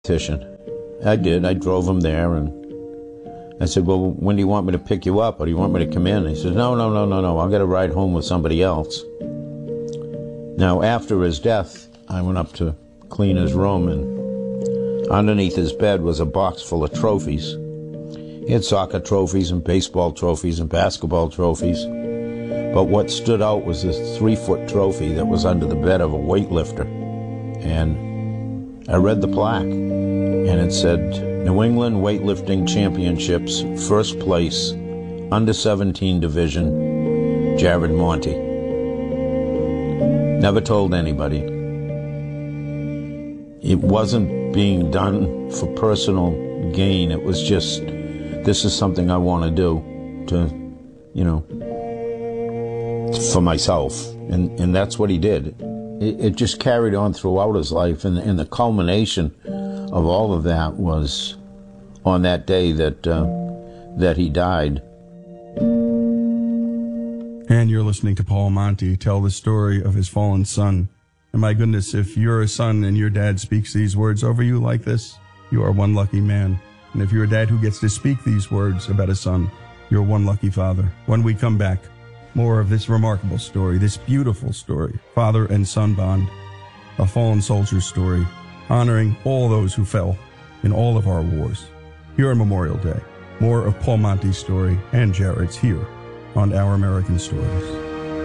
competition. I did. I drove him there, and I said, well, when do you want me to pick you up, or do you want me to come in? He said, no, I'll get a ride home with somebody else. Now, after his death, I went up to clean his room, and underneath his bed was a box full of trophies. He had soccer trophies and baseball trophies and basketball trophies. But what stood out was this 3-foot trophy that was under the bed of a weightlifter. And I read the plaque, and it said, New England Weightlifting Championships, first place, under 17 division, Jared Monty. Never told anybody. It wasn't being done for personal gain. It was just, this is something I want to do for myself. And that's what he did. It just carried on throughout his life. And the culmination of all of that was on that day that he died. And you're listening to Paul Monty tell the story of his fallen son. And my goodness, if you're a son and your dad speaks these words over you like this, you are one lucky man. And if you're a dad who gets to speak these words about a son, you're one lucky father. When we come back, more of this remarkable story, this beautiful story, father and son bond, a fallen soldier's story, honoring all those who fell in all of our wars. Here on Memorial Day, more of Paul Monty's story and Jared's here on Our American Stories.